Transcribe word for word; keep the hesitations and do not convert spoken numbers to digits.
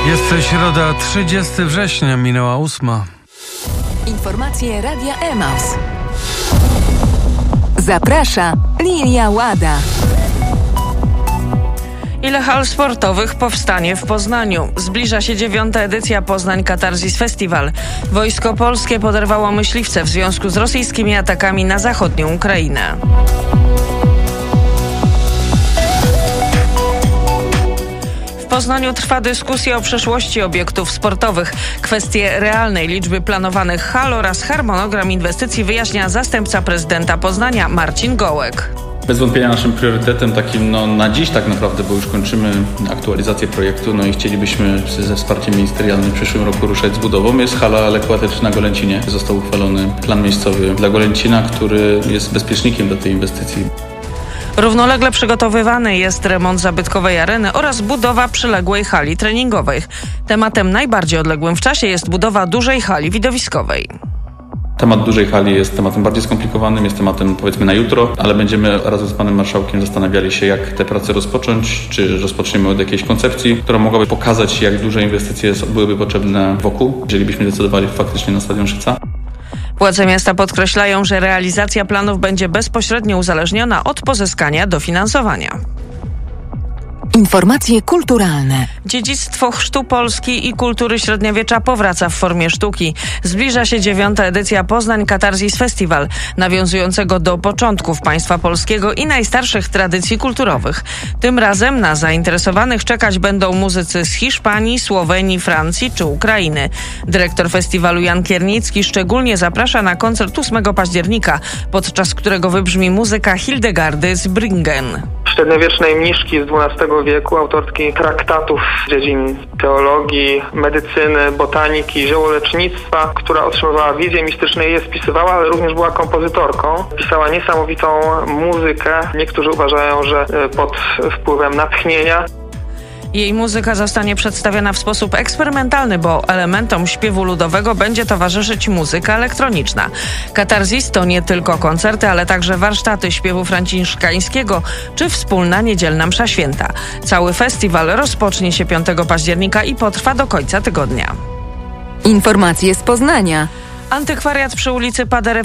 Jest środa, trzydziestego września, minęła ósma. Informacje Radia Emaus. Zaprasza Lilia Łada. Ile hal sportowych powstanie w Poznaniu? Zbliża się dziewiąta edycja Poznań Katarzys Festival. Wojsko polskie poderwało myśliwce w związku z rosyjskimi atakami na zachodnią Ukrainę. W Poznaniu trwa dyskusja o przyszłości obiektów sportowych. Kwestie realnej liczby planowanych hal oraz harmonogram inwestycji wyjaśnia zastępca prezydenta Poznania Marcin Gołek. Bez wątpienia naszym priorytetem takim no, na dziś tak naprawdę, bo już kończymy aktualizację projektu, no i chcielibyśmy ze wsparciem ministerialnym w przyszłym roku ruszać z budową, jest hala lekkoatletyczna na Golęcinie. Został uchwalony plan miejscowy dla Golęcina, który jest bezpiecznikiem dla tej inwestycji. Równolegle przygotowywany jest remont zabytkowej areny oraz budowa przyległej hali treningowej. Tematem najbardziej odległym w czasie jest budowa dużej hali widowiskowej. Temat dużej hali jest tematem bardziej skomplikowanym, jest tematem powiedzmy na jutro, ale będziemy razem z panem marszałkiem zastanawiali się, jak te prace rozpocząć, czy rozpoczniemy od jakiejś koncepcji, która mogłaby pokazać, jak duże inwestycje byłyby potrzebne wokół, jeżeli byśmy decydowali faktycznie na stadion Szyca. Władze miasta podkreślają, że realizacja planów będzie bezpośrednio uzależniona od pozyskania dofinansowania. Informacje kulturalne. Dziedzictwo chrztu Polski i kultury średniowiecza powraca w formie sztuki. Zbliża się dziewiąta edycja Poznań Katarzys Festival, nawiązującego do początków państwa polskiego i najstarszych tradycji kulturowych. Tym razem na zainteresowanych czekać będą muzycy z Hiszpanii, Słowenii, Francji czy Ukrainy. Dyrektor festiwalu Jan Kiernicki szczególnie zaprasza na koncert ósmego października, podczas którego wybrzmi muzyka Hildegardy z Bringen. Średniowiecznej mniszki z dwunastego wieku, autorki traktatów z dziedzin teologii, medycyny, botaniki, ziołolecznictwa, która otrzymywała wizje mistyczne i je spisywała, ale również była kompozytorką. Pisała niesamowitą muzykę. Niektórzy uważają, że pod wpływem natchnienia. Jej muzyka zostanie przedstawiona w sposób eksperymentalny, bo elementom śpiewu ludowego będzie towarzyszyć muzyka elektroniczna. Katarzys to nie tylko koncerty, ale także warsztaty śpiewu franciszkańskiego czy wspólna niedzielna msza święta. Cały festiwal rozpocznie się piątego października i potrwa do końca tygodnia. Informacje z Poznania. Antykwariat przy ulicy Paderewskiej